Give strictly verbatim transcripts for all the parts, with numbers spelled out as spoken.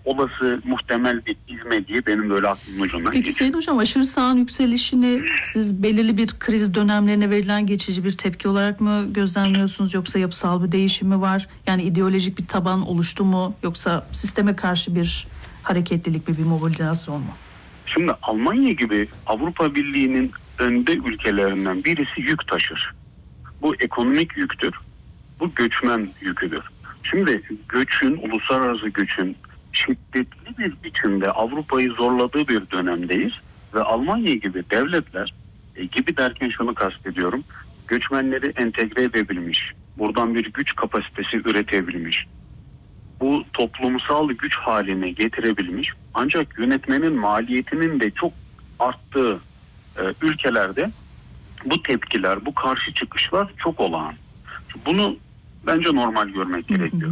olası muhtemel bir izme diye benim böyle aklımın ucundan Peki geçiyor. Sayın Hocam, aşırı sağın yükselişini siz belirli bir kriz dönemlerine verilen geçici bir tepki olarak mı gözlemliyorsunuz, yoksa yapısal bir değişim mi var? Yani ideolojik bir taban oluştu mu, yoksa sisteme karşı bir hareketlilik mi, bir mobilizasyon mu? Şimdi Almanya gibi Avrupa Birliği'nin önde ülkelerinden birisi yük taşır. Bu ekonomik yüktür. Bu göçmen yüküdür. Şimdi göçün, uluslararası göçün şiddetli bir biçimde Avrupa'yı zorladığı bir dönemdeyiz ve Almanya gibi devletler e, gibi derken şunu kastediyorum. Göçmenleri entegre edebilmiş, buradan bir güç kapasitesi üretebilmiş, bu toplumsal güç haline getirebilmiş, ancak yönetmenin maliyetinin de çok arttığı e, ülkelerde bu tepkiler, bu karşı çıkışlar çok olağan. Bunu bence normal görmek gerekiyor.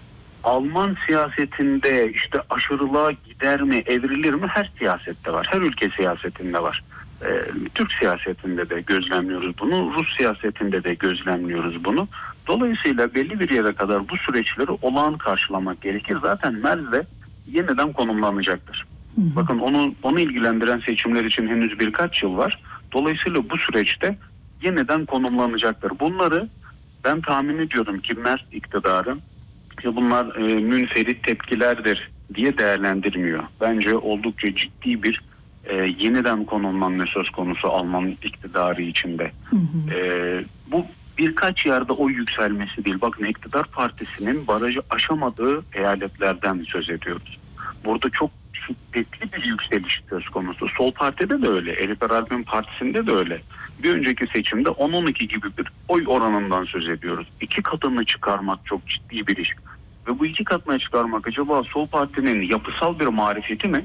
Alman siyasetinde işte aşırılığa gider mi, evrilir mi? Her siyasette var. Her ülke siyasetinde var. Ee, Türk siyasetinde de gözlemliyoruz bunu. Rus siyasetinde de gözlemliyoruz bunu. Dolayısıyla belli bir yere kadar bu süreçleri olağan karşılamak gerekir. Zaten Merz de yeniden konumlanacaktır. Hı hı. Bakın onu onu ilgilendiren seçimler için henüz birkaç yıl var. Dolayısıyla bu süreçte yeniden konumlanacaktır. Bunları ben tahmin ediyorum ki Merz iktidarı bunlar e, münferit tepkilerdir diye değerlendirmiyor. Bence oldukça ciddi bir e, yeniden konumlanma söz konusu Alman iktidarı içinde. Hı hı. E, bu birkaç yerde o yükselmesi değil. Bakın, iktidar partisinin barajı aşamadığı eyaletlerden söz ediyoruz. Burada çok şiddetli bir yükseliş söz konusu. Sol partide de öyle. Elif Eralp'in partisinde de öyle. Bir önceki seçimde on on iki gibi bir oy oranından söz ediyoruz. İki katını çıkarmak çok ciddi bir iş. Ve bu iki katına çıkarmak acaba Sol Parti'nin yapısal bir marifeti mi?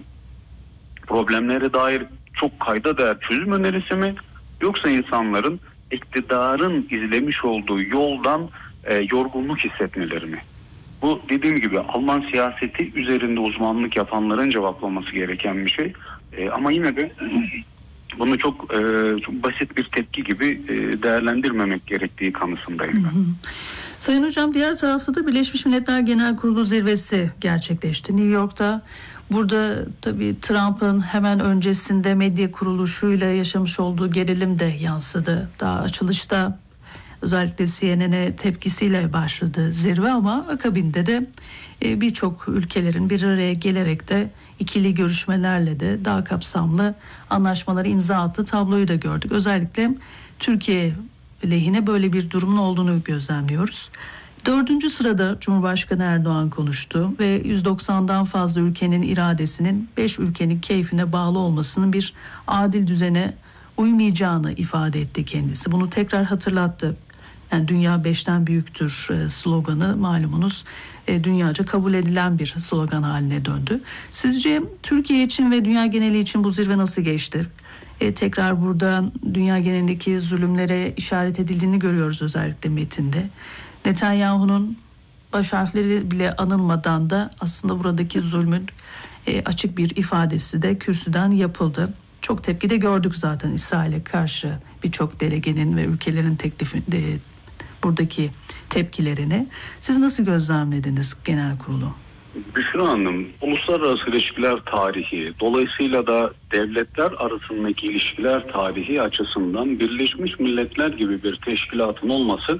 Problemlere dair çok kayda değer çözüm önerisi mi? Yoksa insanların iktidarın izlemiş olduğu yoldan e, yorgunluk hissetmeleri mi? Bu dediğim gibi Alman siyaseti üzerinde uzmanlık yapanların cevaplaması gereken bir şey. E, ama yine de bunu çok, e, çok basit bir tepki gibi e, değerlendirmemek gerektiği kanısındayım ben. Hı hı. Sayın Hocam, diğer tarafta da Birleşmiş Milletler Genel Kurulu zirvesi gerçekleşti New York'ta. Burada tabii Trump'ın hemen öncesinde medya kuruluşuyla yaşamış olduğu gerilim de yansıdı. Daha açılışta özellikle C N N'e tepkisiyle başladı zirve, ama akabinde de birçok ülkelerin bir araya gelerek de ikili görüşmelerle de daha kapsamlı anlaşmaları imza attığı tabloyu da gördük. Özellikle Türkiye lehine böyle bir durumun olduğunu gözlemliyoruz. Dördüncü sırada Cumhurbaşkanı Erdoğan konuştu ve yüz doksandan fazla ülkenin iradesinin beş ülkenin keyfine bağlı olmasının bir adil düzene uymayacağını ifade etti kendisi. Bunu tekrar hatırlattı. Yani dünya beşten büyüktür sloganı malumunuz dünyaca kabul edilen bir slogan haline döndü. Sizce Türkiye için ve dünya geneli için bu zirve nasıl geçti? E, tekrar burada dünya genelindeki zulümlere işaret edildiğini görüyoruz özellikle metinde. Netanyahu'nun baş harfleri bile anılmadan da aslında buradaki zulmün e, açık bir ifadesi de kürsüden yapıldı. Çok tepki de gördük zaten İsrail'e karşı birçok delegenin ve ülkelerin teklifinde buradaki tepkilerini. Siz nasıl gözlemlediniz genel kurulu? Büşra Hanım, uluslararası ilişkiler tarihi, dolayısıyla da devletler arasındaki ilişkiler tarihi açısından Birleşmiş Milletler gibi bir teşkilatın olması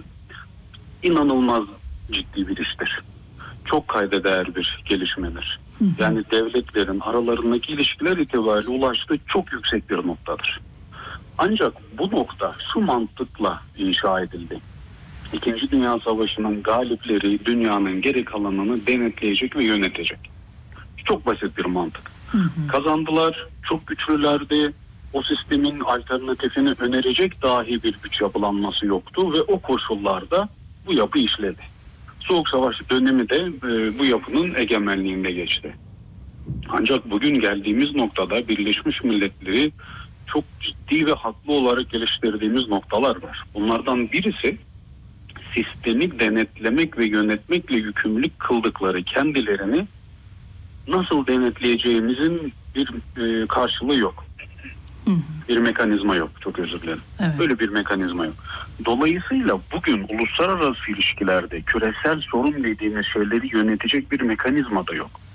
inanılmaz ciddi bir iştir. Çok kayda değer bir gelişmedir. Hı hı. Yani devletlerin aralarındaki ilişkiler itibariyle ulaştığı çok yüksek bir noktadır. Ancak bu nokta şu mantıkla inşa edildi. İkinci Dünya Savaşı'nın galipleri dünyanın geri kalanını denetleyecek ve yönetecek. Çok basit bir mantık. Hı hı. Kazandılar, çok güçlülerdi. O sistemin alternatifini önerecek dahi bir güç yapılanması yoktu ve o koşullarda bu yapı işledi. Soğuk Savaş dönemi de e, bu yapının egemenliğinde geçti. Ancak bugün geldiğimiz noktada Birleşmiş Milletleri çok ciddi ve haklı olarak geliştirdiğimiz noktalar var. Bunlardan birisi sistemik denetlemek ve yönetmekle yükümlülük kıldıkları kendilerini nasıl denetleyeceğimizin bir e, karşılığı yok. Hı hı. Bir mekanizma yok. Çok özür dilerim. Evet. Böyle bir mekanizma yok. Dolayısıyla bugün uluslararası ilişkilerde küresel sorun dediğimiz şeyleri yönetecek bir mekanizma da yok.